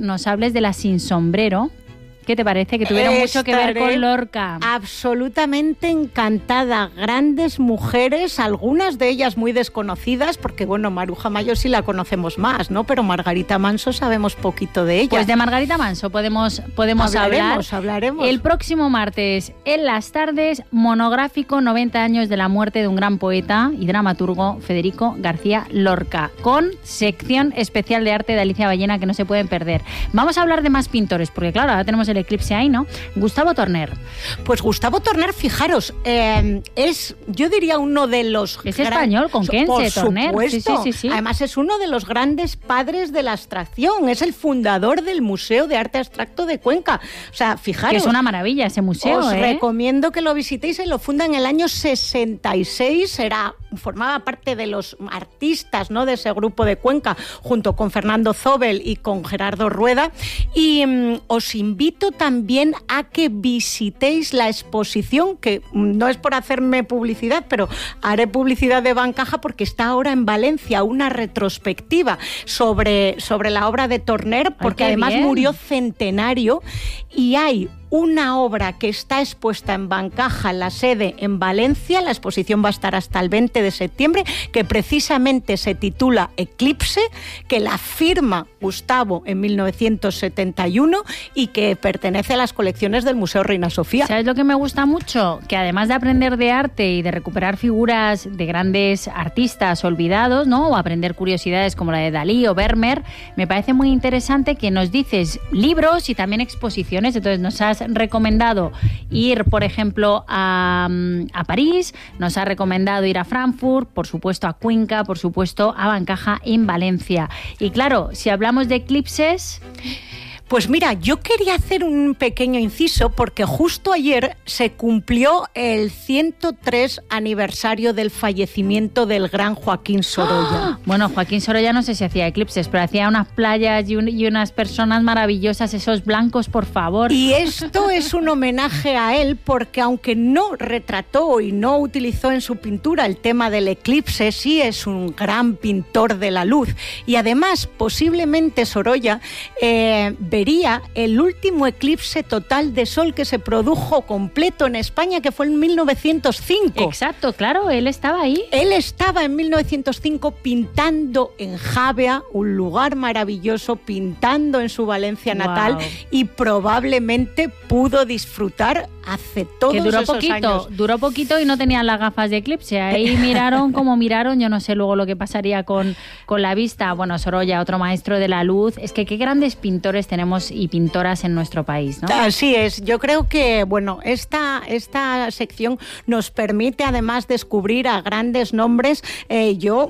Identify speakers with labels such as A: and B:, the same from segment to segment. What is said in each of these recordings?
A: nos hables de la Sin Sombrero. ¿Qué te parece? Que tuvieron mucho que ver con Lorca.
B: Absolutamente encantada. Grandes mujeres, algunas de ellas muy desconocidas, porque bueno, Maruja Mayo sí la conocemos más, ¿no? Pero Margarita Manso sabemos poquito de ella.
A: Pues de Margarita Manso podemos
B: hablaremos.
A: El próximo martes, en las tardes, monográfico 90 años de la muerte de un gran poeta y dramaturgo, Federico García Lorca, con sección especial de arte de Alicia Ballena que no se pueden perder. Vamos a hablar de más pintores, porque claro, ahora tenemos el eclipse ahí, ¿no? Gustavo Torner.
B: Pues Gustavo Torner, fijaros, es, yo diría, uno de los...
A: Es español, conquense, Torner.
B: Sí. Además es uno de los grandes padres de la abstracción, es el fundador del Museo de Arte Abstracto de Cuenca. O sea, fijaros...
A: Que es una maravilla ese museo,
B: Os recomiendo que lo visitéis, lo funda en el año 66, formaba parte de los artistas, ¿no?, de ese grupo de Cuenca, junto con Fernando Zobel y con Gerardo Rueda, y os invito también a que visitéis la exposición, que no es por hacerme publicidad, pero haré publicidad de Bancaja porque está ahora en Valencia, una retrospectiva sobre la obra de Torner, porque además murió centenario, y hay una obra que está expuesta en Bancaja, en la sede en Valencia. La exposición va a estar hasta el 20 de septiembre, que precisamente se titula Eclipse, que la firma Gustavo en 1971 y que pertenece a las colecciones del Museo Reina Sofía.
A: ¿Sabes lo que me gusta mucho? Que además de aprender de arte y de recuperar figuras de grandes artistas olvidados, ¿no?, o aprender curiosidades como la de Dalí o Vermeer, me parece muy interesante que nos dices libros y también exposiciones. Entonces nos has recomendado ir, por ejemplo, a París, nos ha recomendado ir a Frankfurt, por supuesto a Cuenca, por supuesto a Bancaja en Valencia. Y claro, si hablamos de eclipses...
B: Pues mira, yo quería hacer un pequeño inciso porque justo ayer se cumplió el 103 aniversario del fallecimiento del gran Joaquín Sorolla.
A: ¡Ah! Bueno, Joaquín Sorolla no sé si hacía eclipses, pero hacía unas playas y unas personas maravillosas, esos blancos, por favor.
B: Y esto es un homenaje a él porque aunque no retrató y no utilizó en su pintura el tema del eclipse, sí es un gran pintor de la luz. Y además, posiblemente Sorolla vería el último eclipse total de sol que se produjo completo en España, que fue en 1905.
A: Exacto, claro, él estaba ahí.
B: Él estaba en 1905 pintando en Javea, un lugar maravilloso, pintando en su Valencia natal, y probablemente pudo disfrutar hace todos esos años.
A: Duró poquito y no tenían las gafas de eclipse. Ahí miraron como miraron, yo no sé luego lo que pasaría con la vista. Bueno, Sorolla, otro maestro de la luz. Es que qué grandes pintores tenemos y pintoras en nuestro país, ¿no?
B: Así es. Yo creo que, bueno, esta sección nos permite además descubrir a grandes nombres. Yo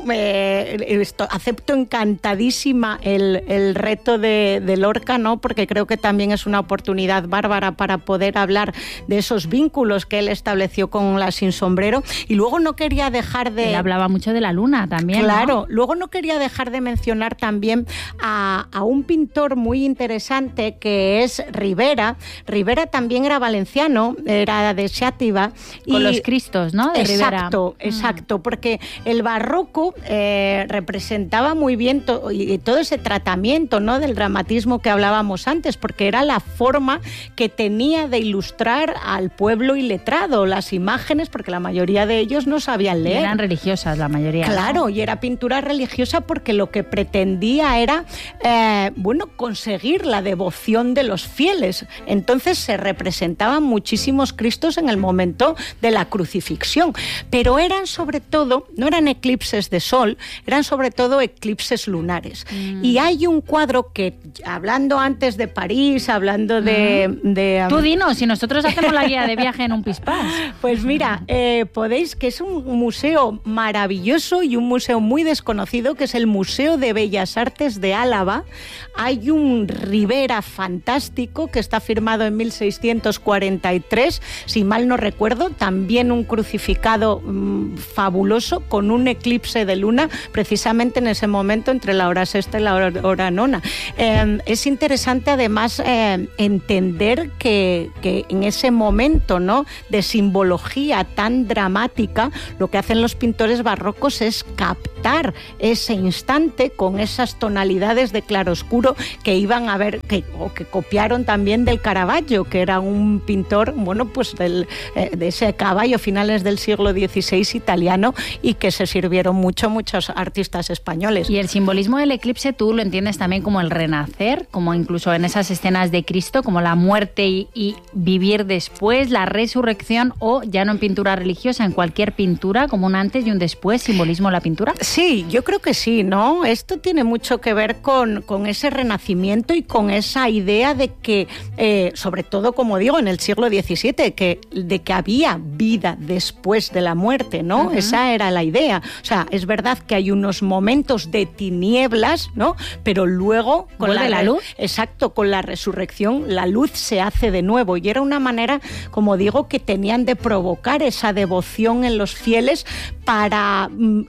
B: acepto encantadísima el reto de Lorca, ¿no? Porque creo que también es una oportunidad bárbara para poder hablar de esos vínculos que él estableció con la Sin Sombrero. Y luego no quería dejar de...
A: Él hablaba mucho de la luna también,
B: claro,
A: ¿no?
B: Luego no quería dejar de mencionar también a un pintor muy interesante que es Rivera. Rivera también era valenciano, era de Xàtiva.
A: Con los Cristos, ¿no? De Rivera.
B: Exacto, porque el barroco representaba muy bien todo ese tratamiento, ¿no?, del dramatismo que hablábamos antes, porque era la forma que tenía de ilustrar al pueblo iletrado, las imágenes, porque la mayoría de ellos no sabían leer.
A: Y eran religiosas la mayoría.
B: Claro,
A: ¿no?
B: Y era pintura religiosa porque lo que pretendía era, conseguir la devoción de los fieles. Entonces se representaban muchísimos Cristos en el momento de la crucifixión, pero eran sobre todo, no eran eclipses de sol, eran sobre todo eclipses lunares. Y hay un cuadro que, hablando antes de París, hablando de
A: Tú dinos, si nosotros hacemos la guía de viaje en un pispás.
B: Pues mira, podéis, que es un museo maravilloso y un museo muy desconocido, que es el Museo de Bellas Artes de Álava. Hay un Rivera fantástico que está firmado en 1643, si mal no recuerdo, también un crucificado fabuloso con un eclipse de luna precisamente en ese momento entre la hora sexta y la hora nona. Es interesante además entender que en ese momento, ¿no?, de simbología tan dramática, lo que hacen los pintores barrocos es captar ese instante con esas tonalidades de claroscuro que iban a ver, que copiaron también del Caravaggio, que era un pintor, bueno, pues de ese caballo finales del siglo XVI italiano, y que se sirvieron muchos artistas españoles.
A: Y el simbolismo del eclipse tú lo entiendes también como el renacer, como incluso en esas escenas de Cristo, como la muerte y vivir después, la resurrección, o ya no en pintura religiosa, en cualquier pintura, como un antes y un después, simbolismo de la pintura.
B: Sí, yo creo que sí, ¿no? Esto tiene mucho que ver con ese renacimiento y con esa idea de que, sobre todo, como digo, en el siglo XVII, de que había vida después de la muerte, ¿no? Uh-huh. Esa era la idea. O sea, es verdad que hay unos momentos de tinieblas, ¿no? Pero luego, con
A: la luz.
B: Exacto, con la resurrección, la luz se hace de nuevo. Y era una manera, como digo, que tenían de provocar esa devoción en los fieles para,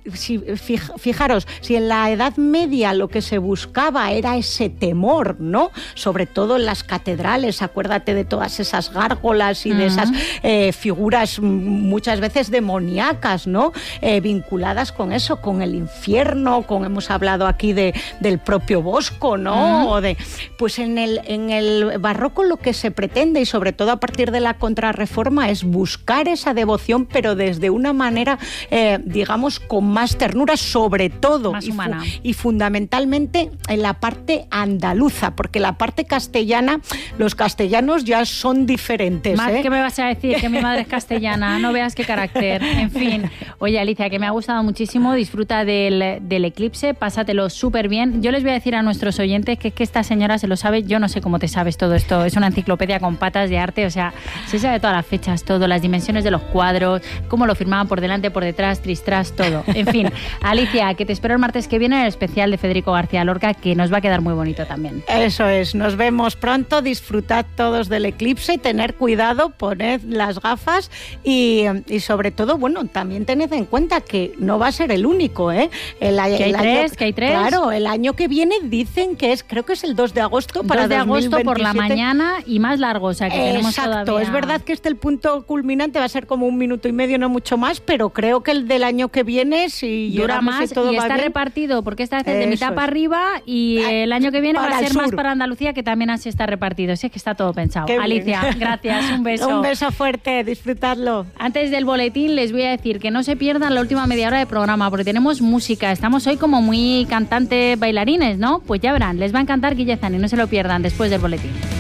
B: fijaros, si en la Edad Media lo que se buscaba era ese temor, ¿no? Sobre todo en las catedrales, acuérdate de todas esas gárgolas y de esas figuras muchas veces demoníacas, ¿no? Vinculadas con eso, con el infierno, hemos hablado aquí del propio Bosco, ¿no? O pues en el barroco lo que se pretende, y sobre todo a partir de la Contrarreforma, es buscar esa devoción, pero desde una manera, digamos, con más ternura, sobre todo
A: más humana.
B: Y fundamentalmente en la parte andaluza, porque la parte castellana, los castellanos ya son diferentes.
A: ¿Qué me vas a decir? Que mi madre es castellana, no veas qué carácter. En fin, oye, Alicia, que me ha gustado muchísimo, disfruta del eclipse, pásatelo súper bien. Yo les voy a decir a nuestros oyentes que es que esta señora se lo sabe, yo no sé cómo te sabes todo esto, es una enciclopedia con patas de arte, o sea, se sabe todas las fechas, todo, las dimensiones de los cuadros, cómo lo firmaban por delante, por detrás, tras, todo. En fin, Alicia, que te espero el martes que viene en el especial de Federico García Lorca, que nos va a quedar muy bonito también.
B: Eso es, nos vemos pronto, disfrutad todos del eclipse, tener cuidado, poned las gafas y sobre todo, bueno, también tened en cuenta que no va a ser el único, ¿eh?
A: Que hay tres.
B: Claro, el año que viene dicen que creo que es el 2 de agosto para
A: 2 de
B: 2027.
A: agosto por la mañana y más largo, o sea que tenemos
B: exacto,
A: todavía...
B: es verdad que el punto culminante va a ser como 1 minuto y medio, no mucho más, pero creo que el del año que viene, si
A: dura más
B: y todo
A: y
B: va
A: está
B: bien,
A: repartido, porque esta vez es de mitad para arriba y el año que viene va a ser más para Andalucía, que también así está repartido. Si es que está todo pensado.
B: Qué
A: Alicia,
B: bien.
A: Gracias, un beso.
B: Un beso fuerte, disfrutadlo.
A: Antes del boletín les voy a decir que no se pierdan la última media hora de programa, porque tenemos música. Estamos hoy como muy cantantes bailarines, ¿no? Pues ya verán, les va a encantar Guillezani, no se lo pierdan después del boletín.